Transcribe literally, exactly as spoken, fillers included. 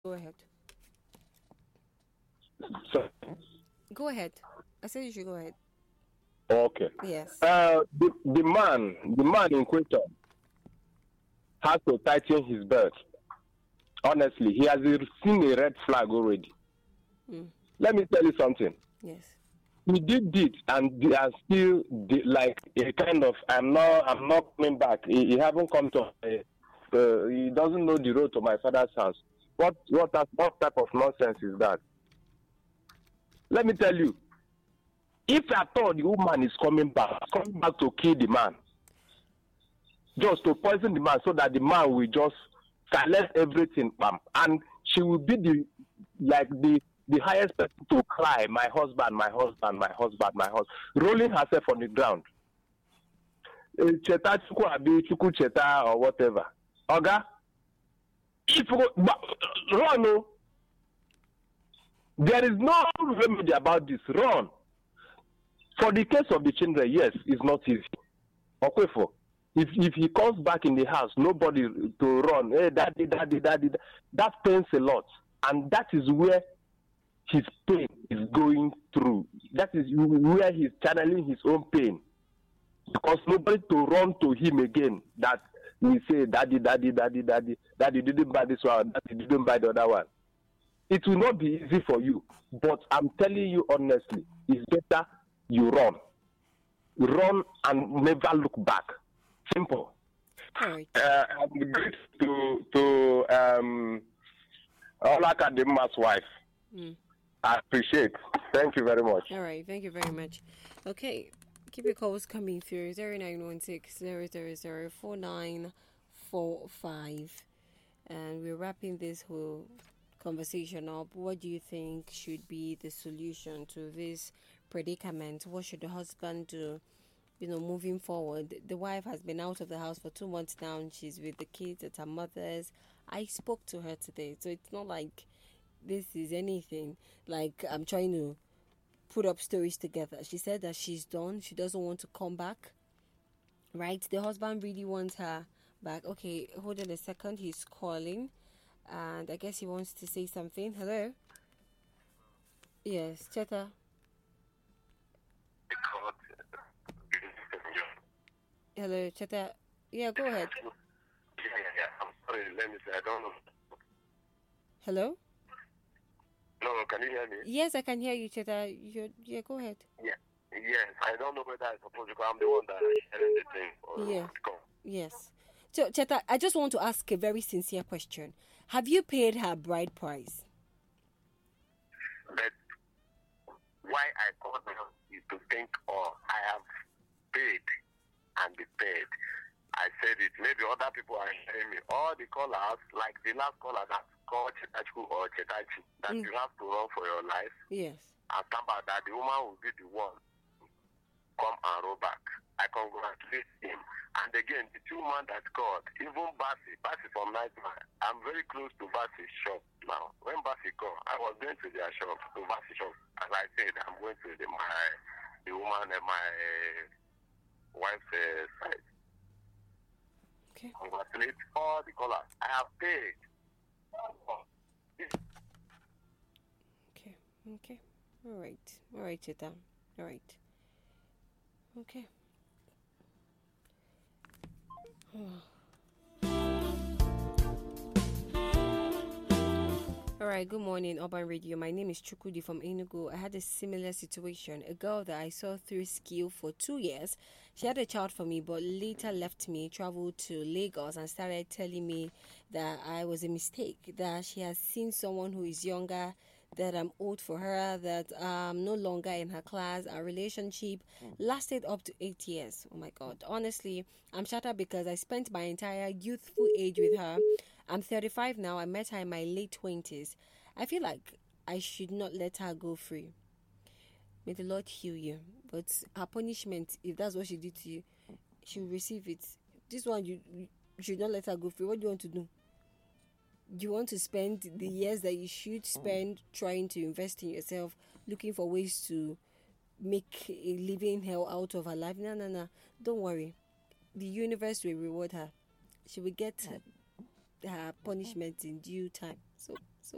Go ahead. So, Go ahead. I said you should go ahead. okay. Yes. Uh, the, the man, the man in question has to tighten his belt. Honestly, he has seen a red flag already. Mm. Let me tell you something. Yes. He did it, and they are still the, like a kind of. I'm not. I'm not coming back. He, he haven't come to. Uh, uh, he doesn't know the road to my father's house. What what that, what type of nonsense is that? Let me tell you. If at all the woman is coming back, coming back to kill the man, just to poison the man, so that the man will just silence everything, bam, and she will be the like the the highest person to cry, my husband, my husband, my husband, my husband, rolling herself on the ground. Eh, Cheta Chukwu Abi Chukwu Cheta or whatever. Oga, if you go, run, oh. There is no remedy about this. Run. For the case of the children, yes, it's not easy. Okay, for if if he comes back in the house, nobody to run. Hey, daddy, daddy, daddy. That pains a lot, and that is where his pain is going through. That is where he's channeling his own pain, because nobody to run to him again. That we say, daddy, daddy, daddy, daddy, daddy didn't buy this one, daddy didn't buy the other one. It will not be easy for you, but I'm telling you honestly, it's better you run, run and never look back. Simple. All right. Uh, I'm great to to um, Olaka Dimma's wife. Mm. I appreciate. Thank you very much. All right. Thank you very much. Okay. Keep your calls coming through zero nine one six zero zero zero four nine four five, and we're wrapping this whole conversation up. What do you think should be the solution to this predicament? What should the husband do? You know, moving forward, the wife has been out of the house for two months now, and she's with the kids at her mother's. I spoke to her today, so it's not like this is anything like I'm trying to put up stories together. She said that she's done. She doesn't want to come back. Right? The husband really wants her back. Okay, hold on a second. He's calling, and I guess he wants to say something. Hello. Yes, Cheta. Hello, Cheta. Yeah, go ahead. Yeah, yeah, yeah. I'm sorry. Let me say, I don't know. Hello. No, can you hear me? Yes, I can hear you, Cheta. You, yeah, go ahead. Yeah. Yes, I don't know whether I'm supposed to go. I'm the one that is sharing the thing. Or Yeah. Go. Yes. So, Cheta, I just want to ask a very sincere question. Have you paid her bride price? But why I called now is to think, oh, I have paid and be paid. I said it. Maybe other people are hearing me. All the callers, like the last caller that called Chetachu or Chetachi, that Mm. you have to run for your life. Yes. And about that, the woman will be the one come and roll back. I congratulate him. And again, the two men that called, even Basi, Basi from Nightmare, I'm very close to Basi's shop now. When Basi called, I was going to their shop, to Basi's shop. As I said, I'm going to the, my, the woman and my uh, wife's uh, side. Okay. Congratulate all the callers. I have paid. Okay. Okay. All right. All right, Cheta. All right. Okay. All right, good morning, Urban Radio. My name is Chukudi from Enugu. I had a similar situation. A girl that I saw through skill for two years. She had a child for me, but later left me, traveled to Lagos, and started telling me that I was a mistake, that she has seen someone who is younger, that I'm old for her, that I'm no longer in her class. Our relationship lasted up to eight years. Oh my God. Honestly, I'm shattered because I spent my entire youthful age with her. I'm thirty-five now. I met her in my late twenties. I feel like I should not let her go free. May the Lord heal you. But her punishment, if that's what she did to you, she will receive it. This one, you, you should not let her go free. What do you want to do? You want to spend the years that you should spend trying to invest in yourself, looking for ways to make a living hell out of her life. No, no, no. Don't worry. The universe will reward her. She will get her, her punishment in due time. So